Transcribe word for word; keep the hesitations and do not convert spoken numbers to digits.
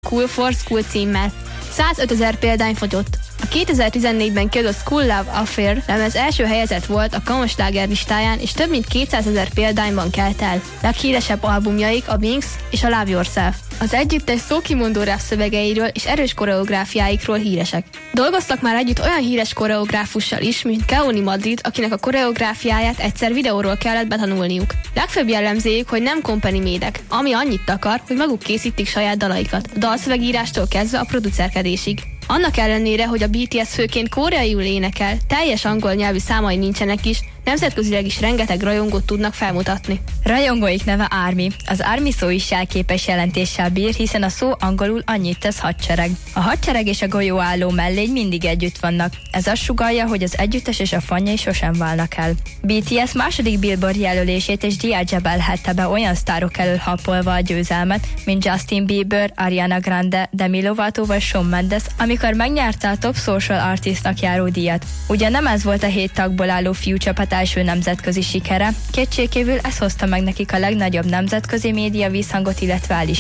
Cool for School címmel. százötezer példány fogyott. A kétezer-tizennégyben kiadott School Love Affair lemez első helyezett volt a Kamonsláger listáján, és több mint kétszázezer példányban kelt el. Leghíresebb albumjaik a Wings és a Love Yourself. Az együttes szókimondó rap szövegeiről és erős koreográfiáikról híresek. Dolgoztak már együtt olyan híres koreográfussal is, mint Keoni Madrid, akinek a koreográfiáját egyszer videóról kellett betanulniuk. Legfőbb jellemzőjük, hogy nem company-médek, ami annyit takar, hogy maguk készítik saját dalaikat, a dalszövegírástól kezdve a producerkedésig. Annak ellenére, hogy a bé té es főként koreaiul énekel, teljes angol nyelvű számai nincsenek is, nemzetközileg is rengeteg rajongót tudnak felmutatni. Rajongóik neve Army. Az Army szó is jelképes jelentéssel bír, hiszen a szó angolul annyit tesz hadsereg. A hadsereg és a golyóálló mellény mindig együtt vannak. Ez azt sugallja, hogy az együttes és a fanjai sosem válnak el. bé té es második Billboard jelölését és Diageo belhette be olyan sztárok elől happolva a győzelmet, mint Justin Bieber, Ariana Grande, Demi Lovato vagy Shawn Mendes, amikor megnyerte a Top Social Artistnak járó díjat. Ugyan nem ez volt a hét tagból álló fiú csapat első nemzetközi sikere, kétségkívül ez hozta meg nekik a legnagyobb nemzetközi média vízhangot, illetve elismerést.